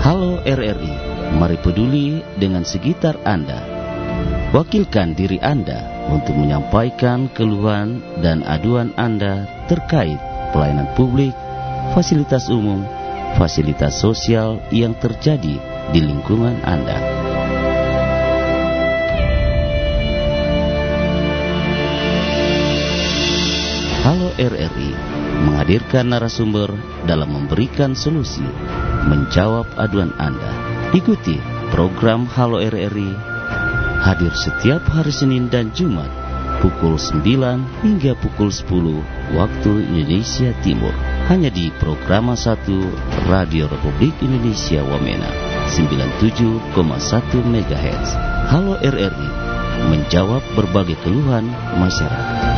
Halo RRI, mari peduli dengan sekitar Anda. Wakilkan diri Anda untuk menyampaikan keluhan dan aduan Anda terkait pelayanan publik, fasilitas umum, fasilitas sosial yang terjadi di lingkungan Anda. Halo RRI menghadirkan narasumber dalam memberikan solusi, menjawab aduan Anda. Ikuti program Halo RRI, hadir setiap hari Senin dan Jumat pukul 9 hingga pukul 10 waktu Indonesia Timur. Hanya di Programa 1 Radio Republik Indonesia Wamena 97,1 MHz. Halo RRI menjawab berbagai keluhan masyarakat.